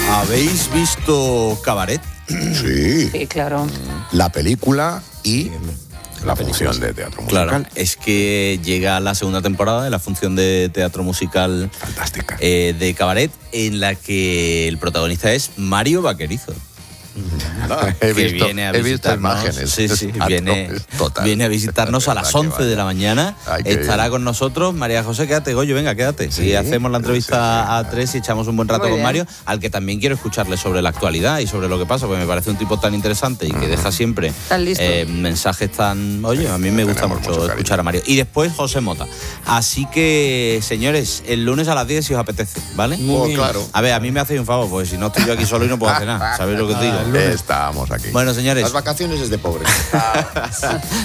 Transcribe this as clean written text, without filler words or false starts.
¿Habéis visto Cabaret? Sí. Sí, claro. La película y la función de teatro musical. Claro, es que llega la segunda temporada de la función de teatro musical Fantástica. de Cabaret, en la que el protagonista es Mario Vaquerizo. He que visto viene a imágenes. Sí, Exacto, viene a visitarnos a las 11 de la mañana. Ay, qué Estará bien. con nosotros. María José, quédate, Goyo, venga, quédate. Sí, y hacemos la entrevista sí. a tres y echamos un buen rato Muy con bien. Mario, al que también quiero escucharle sobre la actualidad y sobre lo que pasa, porque me parece un tipo tan interesante y que deja siempre Tan listo. mensajes tan... Oye, a mí me gusta Tenemos mucho mucho cariño. escuchar a Mario. Y después José Mota. Así que, señores, el lunes a las 10 si os apetece, ¿vale? Oh, claro. A ver, a mí me hacéis un favor, porque si no estoy yo aquí solo y no puedo hacer nada. ¿Sabéis lo que os digo? Estamos aquí. Bueno, señores, Las vacaciones es de pobres.